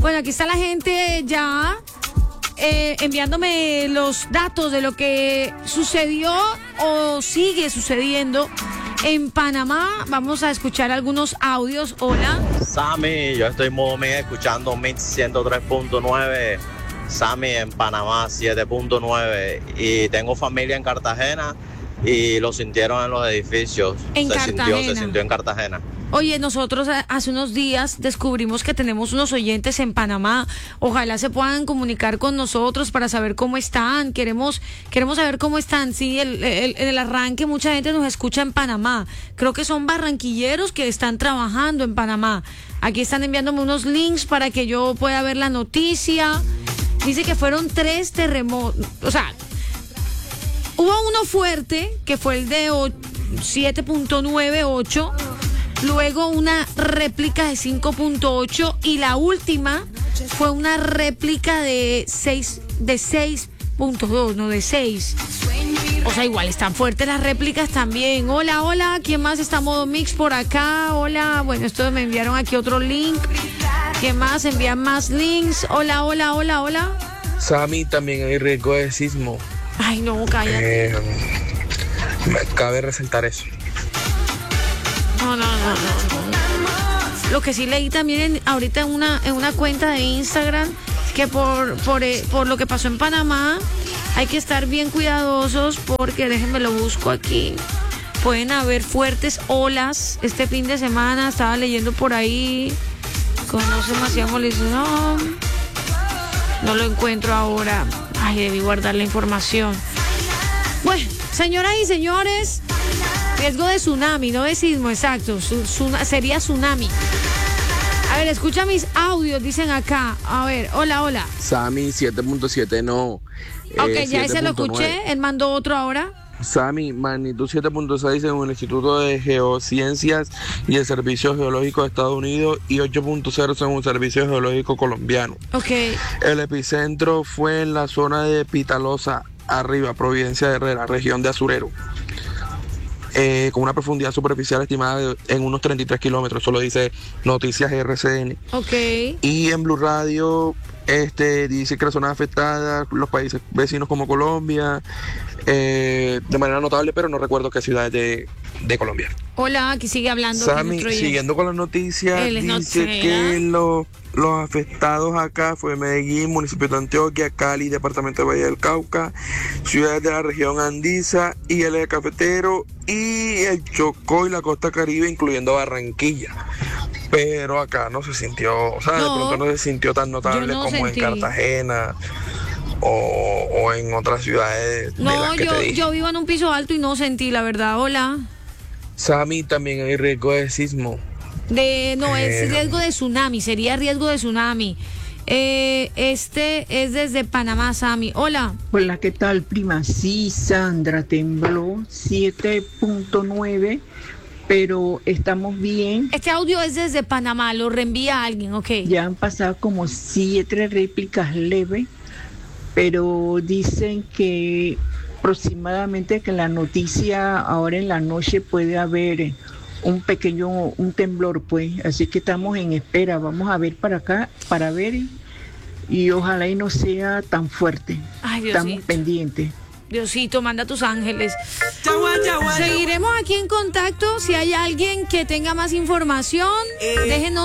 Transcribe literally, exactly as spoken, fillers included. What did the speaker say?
Bueno, aquí está la gente ya eh, enviándome los datos de lo que sucedió o sigue sucediendo en Panamá. Vamos a escuchar algunos audios. Hola. Sammy, yo estoy modo mix escuchando Mix ciento tres punto nueve. Sammy en Panamá siete punto nueve. Y tengo familia en Cartagena y lo sintieron en los edificios. En se Cartagena. sintió, se sintió en Cartagena. Oye, nosotros hace unos días descubrimos que tenemos unos oyentes en Panamá. Ojalá se puedan comunicar con nosotros para saber cómo están. Queremos queremos saber cómo están. Sí, el, el, en el arranque mucha gente nos escucha en Panamá. Creo que son barranquilleros que están trabajando en Panamá. Aquí están enviándome unos links para que yo pueda ver la noticia. Dice que fueron tres terremotos. O sea, hubo uno fuerte, que fue el de siete punto nueve ocho. Luego una réplica de cinco punto ocho y la última fue una réplica de seis de seis punto dos, no de seis. O sea, igual están fuertes las réplicas también. Hola, hola, ¿quién más está modo mix por acá? Hola, bueno, esto me enviaron aquí otro link. ¿Quién más? Envían más links. Hola, hola, hola, hola. Sammy, también hay riesgo de sismo. Ay, no, cállate. Eh, me cabe resaltar eso. No, no, no, no. Lo que sí leí también en, ahorita en una en una cuenta de Instagram que por por eh, por lo que pasó en Panamá hay que estar bien cuidadosos porque déjenme lo busco aquí. Pueden haber fuertes olas este fin de semana. Estaba leyendo por ahí. Conoce demasiado molestia. No, no lo encuentro ahora. Ay, debí guardar la información. Bueno, señoras y señores. Riesgo de tsunami, no de sismo, exacto. Su, su, sería tsunami. A ver, escucha mis audios, dicen acá. A ver, hola, hola. Sammy, siete punto siete no. Ok, eh, ya ese lo escuché. Él mandó otro ahora. Sammy, magnitud siete punto seis según el Instituto de Geociencias y el Servicio Geológico de Estados Unidos y ocho punto cero según el Servicio Geológico Colombiano. Ok. El epicentro fue en la zona de Pitalosa, arriba, Providencia de Herrera, región de Asurero. Eh, con una profundidad superficial estimada de, en unos treinta y tres kilómetros, eso lo dice Noticias R C N. Ok. Y en Blue Radio este, dice que las zonas afectadas, los países vecinos como Colombia, eh, de manera notable, pero no recuerdo qué ciudades de, de Colombia. Hola, aquí sigue hablando. Sammy, siguiendo con las noticias, Él dice no sé, que los, los afectados acá fue Medellín, municipio de Antioquia, Cali, departamento de Valle del Cauca, ciudades de la región Andiza y el eje cafetero y el Chocó y la costa Caribe, incluyendo Barranquilla. Pero acá no se sintió, o sea, No, de pronto no se sintió tan notable no como sentí. en Cartagena o, o en otras ciudades de No, las que yo, te dije. yo vivo en un piso alto y no sentí, la verdad. Hola. Sammy, también hay riesgo de sismo. De, no, Eh. es riesgo de tsunami, sería riesgo de tsunami. Eh, este es desde Panamá, Sammy. Hola. Hola, ¿qué tal, prima? Sí, Sandra, tembló siete punto nueve, pero estamos bien. Este audio es desde Panamá, lo reenvía a alguien, ok. Ya han pasado como siete réplicas leves, pero dicen que aproximadamente que la noticia ahora en la noche puede haber un pequeño, un temblor, pues. Así que estamos en espera. Vamos a ver para acá, para ver, y ojalá y no sea tan fuerte. Ay, Estamos Diosito. pendientes. Diosito, manda a tus ángeles. Seguiremos aquí en contacto. Si hay alguien que tenga más información, déjenos